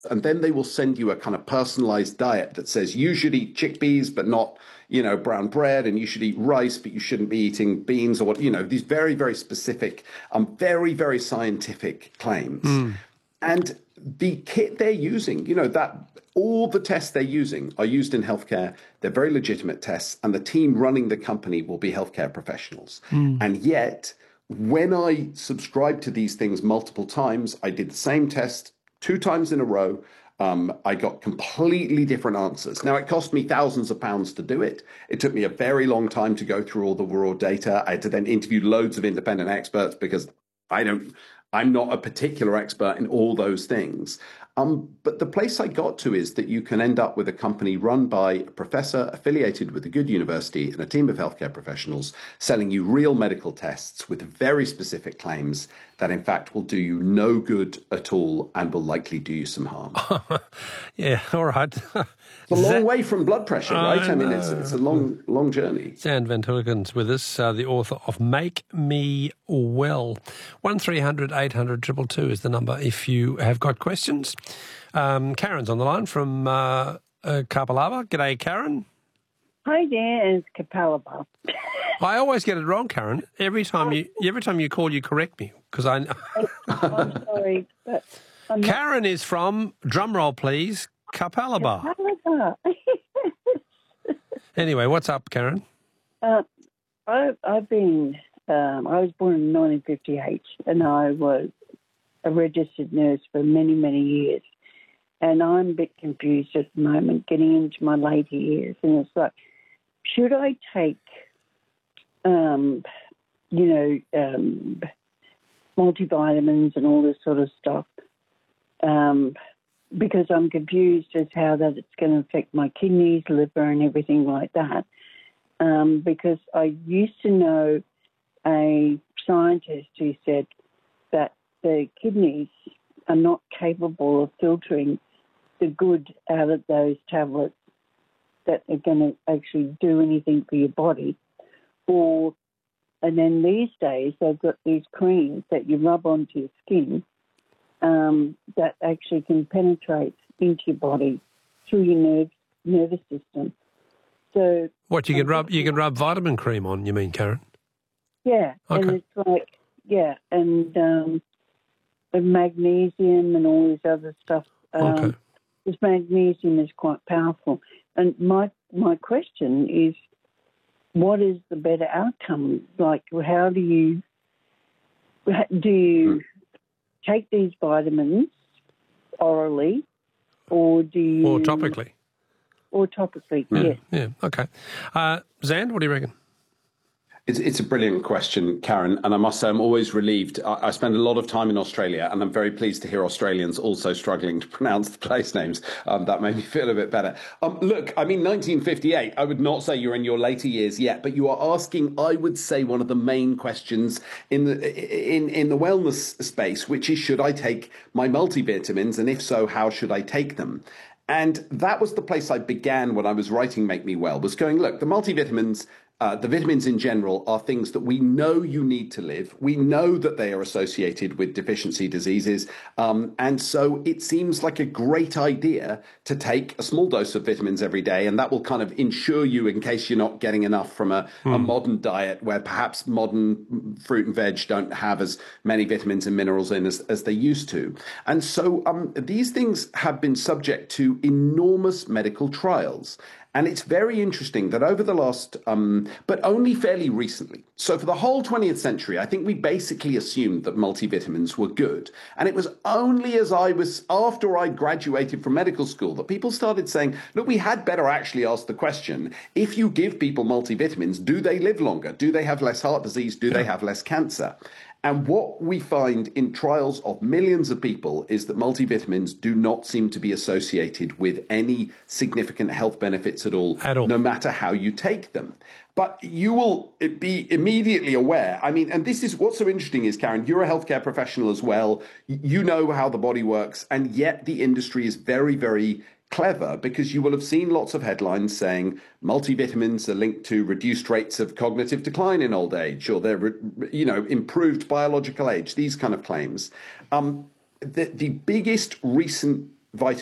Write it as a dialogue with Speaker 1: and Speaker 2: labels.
Speaker 1: and then they will send you a kind of personalized diet that says you should eat chickpeas, but not, brown bread, and you should eat rice, but you shouldn't be eating beans or what, these very, very specific, very, very scientific claims. And the kit they're using, that all the tests they're using are used in healthcare. They're very legitimate tests, and the team running the company will be healthcare professionals. And yet, when I subscribed to these things multiple times, I did the same test 2 times in a row. I got completely different answers. Now, it cost me thousands of pounds to do it. It took me a very long time to go through all the raw data. I had to then interview loads of independent experts because I'm not a particular expert in all those things. But the place I got to is that you can end up with a company run by a professor affiliated with a good university and a team of healthcare professionals selling you real medical tests with very specific claims that, in fact, will do you no good at all and will likely do you some harm.
Speaker 2: Yeah, all right.
Speaker 1: It's a long way from blood pressure, right? I mean, it's a long journey.
Speaker 2: Zand van Tullekens with us, the author of Make Me Well. 1300 800 222 is the number if you have got questions. Karen's on the line from Kapalaba. G'day, Karen.
Speaker 3: Hi there, it's Kapalaba.
Speaker 2: I always get it wrong, Karen. Every time you call, you correct me because I.
Speaker 3: I'm sorry, but
Speaker 2: Karen is from, drumroll please, Kapalaba.
Speaker 3: Kapalaba.
Speaker 2: Anyway, what's up, Karen?
Speaker 3: I've been. I was born in 1958, and I was a registered nurse for many, many years. And I'm a bit confused at the moment, getting into my later years. And it's like, should I take, multivitamins and all this sort of stuff? Because I'm confused as how that it's going to affect my kidneys, liver, and everything like that. Because I used to know a scientist who said that the kidneys are not capable of filtering the good out of those tablets that are going to actually do anything for your body. And then these days they've got these creams that you rub onto your skin that actually can penetrate into your body through your nervous system. So
Speaker 2: what you can rub vitamin cream on? You mean, Karen?
Speaker 3: Yeah,
Speaker 2: okay.
Speaker 3: And it's like and magnesium and all this other stuff.
Speaker 2: Okay.
Speaker 3: This magnesium is quite powerful. And my question is, what is the better outcome? Like, how do you take these vitamins orally, or do you...
Speaker 2: Or topically?
Speaker 3: Or topically, yes.
Speaker 2: Yeah, okay. Zand, what do you reckon?
Speaker 1: It's a brilliant question, Karen, and I must say I'm always relieved. I spend a lot of time in Australia, and I'm very pleased to hear Australians also struggling to pronounce the place names. That made me feel a bit better. Look, I mean, 1958, I would not say you're in your later years yet, but you are asking, I would say, one of the main questions in the wellness space, which is, should I take my multivitamins, and if so, how should I take them? And that was the place I began when I was writing Make Me Well, was going, look, the multivitamins, the vitamins in general are things that we know you need to live. We know that they are associated with deficiency diseases. And so it seems like a great idea to take a small dose of vitamins every day. And that will kind of ensure you, in case you're not getting enough from a modern diet where perhaps modern fruit and veg don't have as many vitamins and minerals in as they used to. And so these things have been subject to enormous medical trials. And it's very interesting that over the last, but only fairly recently, so for the whole 20th century, I think we basically assumed that multivitamins were good. And it was only after I graduated from medical school that people started saying, look, we had better actually ask the question, if you give people multivitamins, do they live longer? Do they have less heart disease? Do they have less cancer? And what we find in trials of millions of people is that multivitamins do not seem to be associated with any significant health benefits at all, no matter how you take them. But you will be immediately aware. I mean, and this is what's so interesting is, Karen, you're a healthcare professional as well. You know how the body works. And yet the industry is very, very clever, because you will have seen lots of headlines saying multivitamins are linked to reduced rates of cognitive decline in old age, or they're, improved biological age, these kind of claims. The biggest recent vitamin